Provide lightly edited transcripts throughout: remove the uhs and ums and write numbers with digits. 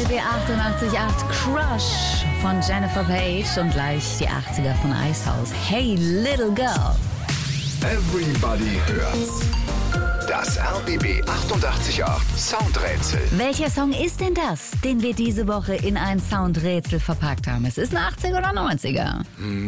RBB 88.8 Crush von Jennifer Page und gleich die 80er von Icehouse. Hey Little Girl. Everybody hört's. Das RBB 88.8 Soundrätsel. Welcher Song ist denn das, den wir diese Woche in ein Soundrätsel verpackt haben? Es ist ein 80er oder 90er?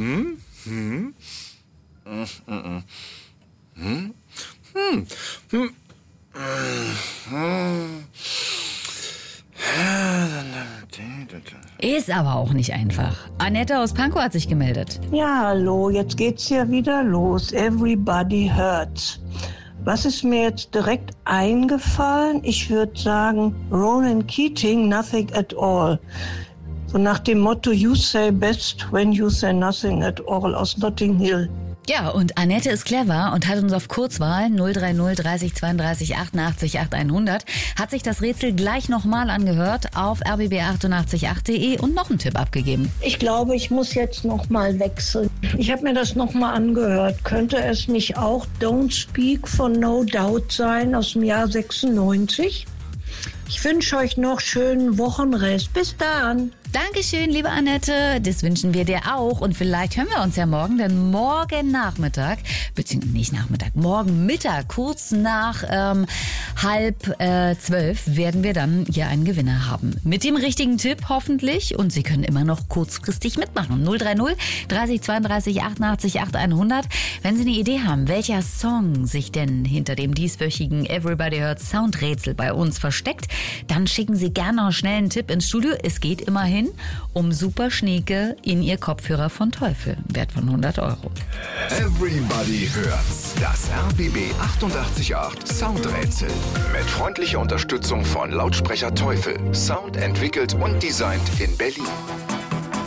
Ist aber auch nicht einfach. Annette aus Pankow hat sich gemeldet. Ja, hallo, jetzt geht's ja wieder los. Everybody hurts. Was ist mir jetzt direkt eingefallen? Ich würde sagen, Ronan Keating, Nothing at All. So nach dem Motto, you say best when you say nothing at all aus Notting Hill. Ja, und Annette ist clever und hat uns auf Kurzwahl 030 30 32 88 8100 hat sich das Rätsel gleich nochmal angehört auf rbb888.de und noch einen Tipp abgegeben. Ich glaube, ich muss jetzt nochmal wechseln. Ich habe mir das nochmal angehört. Könnte es nicht auch Don't Speak von No Doubt sein aus dem Jahr 96? Ich wünsche euch noch schönen Wochenrest. Bis dann. Dankeschön, liebe Annette. Das wünschen wir dir auch. Und vielleicht hören wir uns ja morgen, denn morgen Nachmittag, beziehungsweise nicht Nachmittag, morgen Mittag, kurz nach 11:30 werden wir dann hier einen Gewinner haben. Mit dem richtigen Tipp hoffentlich. Und Sie können immer noch kurzfristig mitmachen. 030 30 32 88 8100. Wenn Sie eine Idee haben, welcher Song sich denn hinter dem dieswöchigen Everybody Hurts Soundrätsel bei uns versteckt, dann schicken Sie gerne noch schnell einen Tipp ins Studio. Es geht immerhin um Super Schnieke in Ihr Kopfhörer von Teufel. Wert von 100 Euro. Everybody hört's. Das RBB 88.8 Soundrätsel. Mit freundlicher Unterstützung von Lautsprecher Teufel. Sound entwickelt und designt in Berlin.